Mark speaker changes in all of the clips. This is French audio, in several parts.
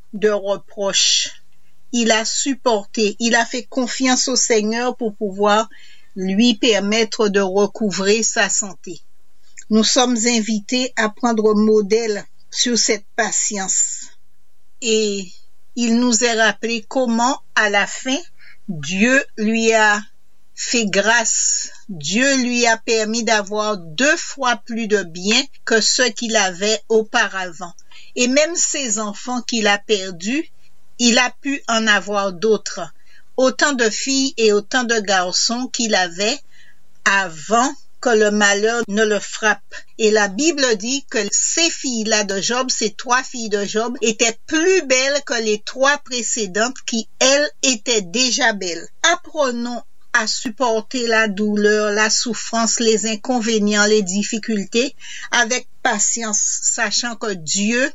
Speaker 1: de reproches. Il a supporté, il a fait confiance au Seigneur pour pouvoir lui permettre de recouvrer sa santé. Nous sommes invités à prendre modèle sur cette patience. Et il nous est rappelé comment, à la fin, Dieu lui a fait grâce. Dieu lui a permis d'avoir 2 fois plus de biens que ce qu'il avait auparavant. Et même ses enfants qu'il a perdus, il a pu en avoir d'autres. Autant de filles et autant de garçons qu'il avait avant que le malheur ne le frappe. Et la Bible dit que ces filles-là de Job, ces 3 filles de Job, étaient plus belles que les 3 précédentes qui, elles, étaient déjà belles. Apprenons à supporter la douleur, la souffrance, les inconvénients, les difficultés avec patience, sachant que Dieu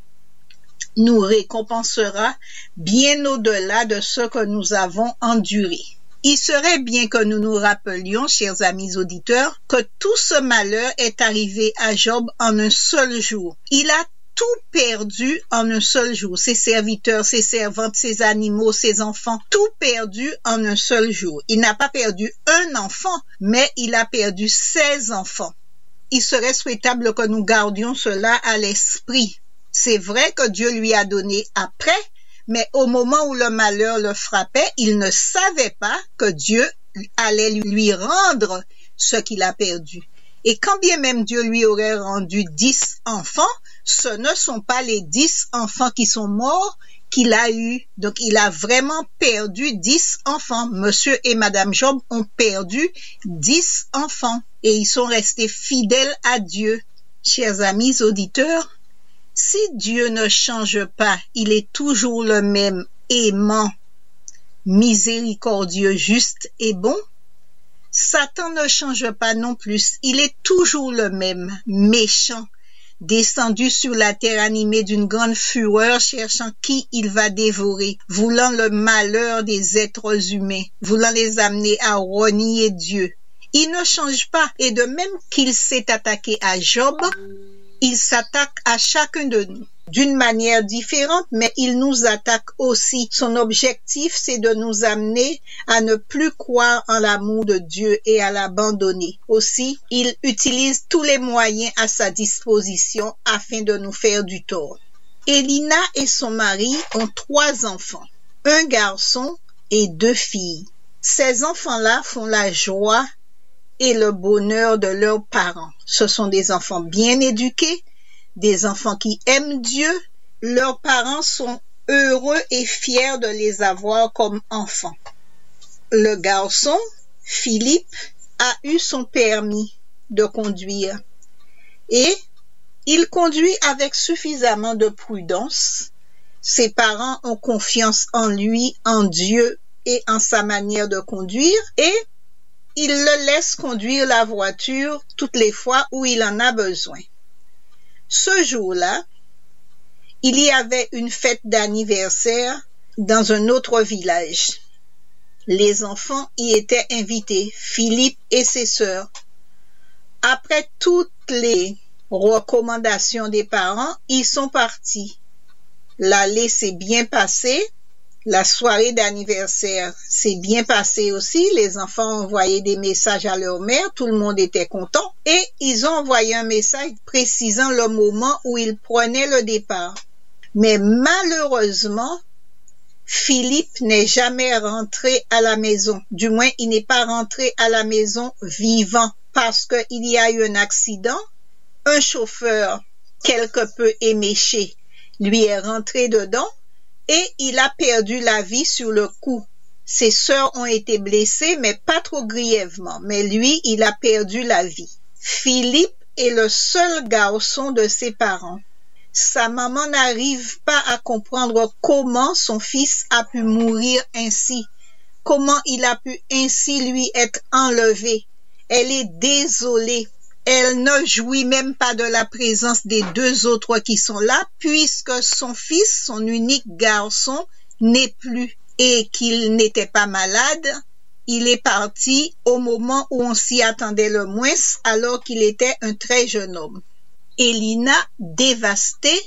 Speaker 1: nous récompensera bien au-delà de ce que nous avons enduré. Il serait bien que nous nous rappelions, chers amis auditeurs, que tout ce malheur est arrivé à Job en un seul jour. Il a tout perdu en un seul jour. Ses serviteurs, ses servantes, ses animaux, ses enfants, tout perdu en un seul jour. Il n'a pas perdu un enfant, mais il a perdu 16 enfants. Il serait souhaitable que nous gardions cela à l'esprit. C'est vrai que Dieu lui a donné après, mais au moment où le malheur le frappait, il ne savait pas que Dieu allait lui rendre ce qu'il a perdu. Et quand bien même Dieu lui aurait rendu 10 enfants, ce ne sont pas les 10 enfants qui sont morts qu'il a eu. Donc, il a vraiment perdu 10 enfants. Monsieur et Madame Job ont perdu 10 enfants et ils sont restés fidèles à Dieu. Chers amis auditeurs, si Dieu ne change pas, il est toujours le même, aimant, miséricordieux, juste et bon. Satan ne change pas non plus, il est toujours le même, méchant, descendu sur la terre animé d'une grande fureur, cherchant qui il va dévorer, voulant le malheur des êtres humains, voulant les amener à renier Dieu. Il ne change pas, et de même qu'il s'est attaqué à Job, il s'attaque à chacun de nous d'une manière différente, mais il nous attaque aussi. Son objectif, c'est de nous amener à ne plus croire en l'amour de Dieu et à l'abandonner. Aussi, il utilise tous les moyens à sa disposition afin de nous faire du tort. Élina et son mari ont 3 enfants, 1 garçon et 2 filles. Ces enfants-là font la joie et le bonheur de leurs parents. Ce sont des enfants bien éduqués, des enfants qui aiment Dieu. Leurs parents sont heureux et fiers de les avoir comme enfants. Le garçon, Philippe, a eu son permis de conduire et il conduit avec suffisamment de prudence. Ses parents ont confiance en lui, en Dieu et en sa manière de conduire et il le laisse conduire la voiture toutes les fois où il en a besoin. Ce jour-là, il y avait une fête d'anniversaire dans un autre village. Les enfants y étaient invités, Philippe et ses sœurs. Après toutes les recommandations des parents, ils sont partis. L'aller s'est bien passé. La soirée d'anniversaire s'est bien passée aussi. Les enfants ont envoyé des messages à leur mère. Tout le monde était content. Et ils ont envoyé un message précisant le moment où ils prenaient le départ. Mais malheureusement, Philippe n'est jamais rentré à la maison. Du moins, il n'est pas rentré à la maison vivant parce qu'il y a eu un accident. Un chauffeur quelque peu éméché lui est rentré dedans. Et il a perdu la vie sur le coup. Ses sœurs ont été blessées, mais pas trop grièvement. Mais lui, il a perdu la vie. Philippe est le seul garçon de ses parents. Sa maman n'arrive pas à comprendre comment son fils a pu mourir ainsi. Comment il a pu ainsi lui être enlevé. Elle est désolée. Elle ne jouit même pas de la présence des 2 autres qui sont là, puisque son fils, son unique garçon, n'est plus et qu'il n'était pas malade. Il est parti au moment où on s'y attendait le moins, alors qu'il était un très jeune homme. Élina, dévastée,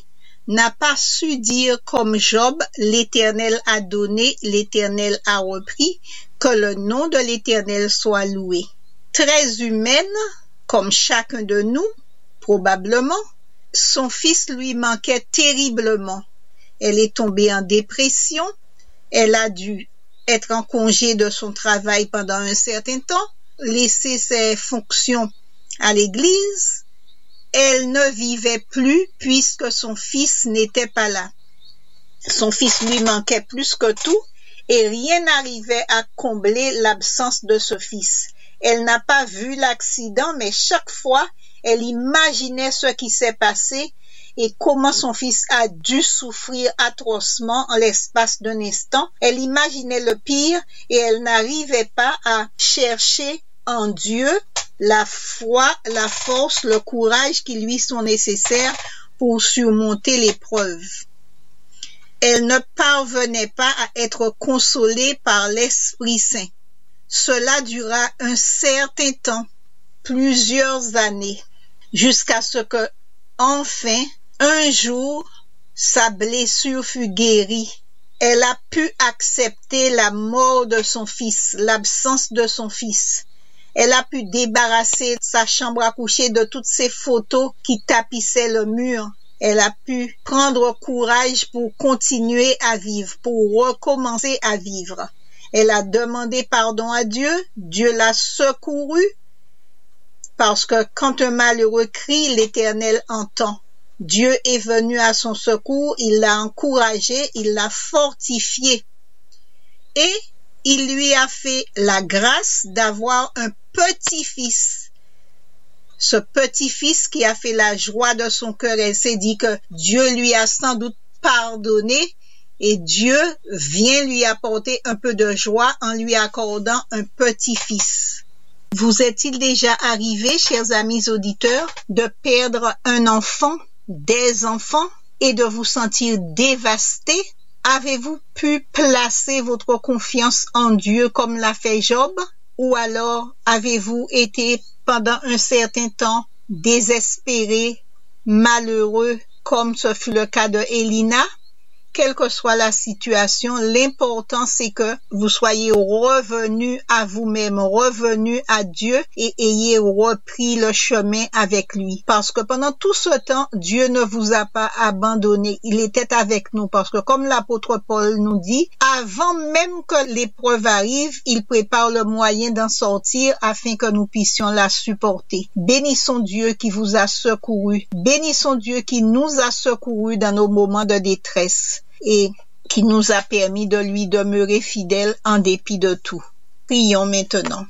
Speaker 1: n'a pas su dire comme Job, l'Éternel a donné, l'Éternel a repris, que le nom de l'Éternel soit loué. Très humaine, comme chacun de nous, probablement, son fils lui manquait terriblement. Elle est tombée en dépression, elle a dû être en congé de son travail pendant un certain temps, laisser ses fonctions à l'église. Elle ne vivait plus puisque son fils n'était pas là. Son fils lui manquait plus que tout et rien n'arrivait à combler l'absence de ce fils. Elle n'a pas vu l'accident, mais chaque fois, elle imaginait ce qui s'est passé et comment son fils a dû souffrir atrocement en l'espace d'un instant. Elle imaginait le pire et elle n'arrivait pas à chercher en Dieu la foi, la force, le courage qui lui sont nécessaires pour surmonter l'épreuve. Elle ne parvenait pas à être consolée par l'Esprit Saint. Cela dura un certain temps, plusieurs années, jusqu'à ce que, enfin, un jour, sa blessure fut guérie. Elle a pu accepter la mort de son fils, l'absence de son fils. Elle a pu débarrasser sa chambre à coucher de toutes ces photos qui tapissaient le mur. Elle a pu prendre courage pour continuer à vivre, pour recommencer à vivre. Elle a demandé pardon à Dieu. Dieu l'a secourue parce que quand un malheureux crie, l'Éternel entend. Dieu est venu à son secours, il l'a encouragée, il l'a fortifiée. Et il lui a fait la grâce d'avoir un petit-fils. Ce petit-fils qui a fait la joie de son cœur, elle s'est dit que Dieu lui a sans doute pardonné et Dieu vient lui apporter un peu de joie en lui accordant un petit-fils. Vous est-il déjà arrivé, chers amis auditeurs, de perdre un enfant, des enfants et de vous sentir dévasté? Avez-vous pu placer votre confiance en Dieu comme l'a fait Job? Ou alors avez-vous été pendant un certain temps désespéré, malheureux, comme ce fut le cas de Élina? Quelle que soit la situation, l'important c'est que vous soyez revenus à vous-même, revenus à Dieu et ayez repris le chemin avec lui. Parce que pendant tout ce temps, Dieu ne vous a pas abandonné. Il était avec nous parce que comme l'apôtre Paul nous dit, avant même que l'épreuve arrive, il prépare le moyen d'en sortir afin que nous puissions la supporter. Bénissons Dieu qui vous a secourus. Bénissons Dieu qui nous a secourus dans nos moments de détresse et qui nous a permis de lui demeurer fidèles en dépit de tout. Prions maintenant.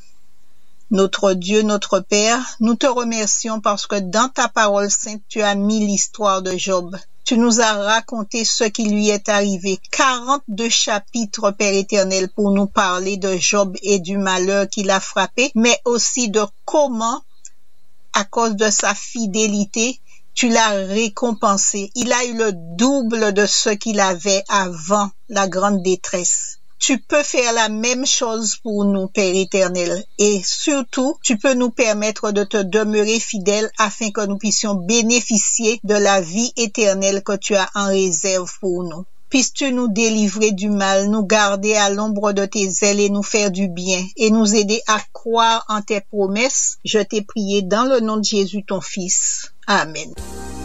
Speaker 1: Notre Dieu, notre Père, nous te remercions parce que dans ta parole sainte, tu as mis l'histoire de Job. Tu nous as raconté ce qui lui est arrivé. 42 chapitres, Père éternel, pour nous parler de Job et du malheur qui l'a frappé, mais aussi de comment, à cause de sa fidélité, tu l'as récompensé. Il a eu le double de ce qu'il avait avant la grande détresse. Tu peux faire la même chose pour nous, Père éternel. Et surtout, tu peux nous permettre de te demeurer fidèle afin que nous puissions bénéficier de la vie éternelle que tu as en réserve pour nous. Puisses-tu nous délivrer du mal, nous garder à l'ombre de tes ailes et nous faire du bien et nous aider à croire en tes promesses. Je t'ai prié dans le nom de Jésus, ton Fils. Amen.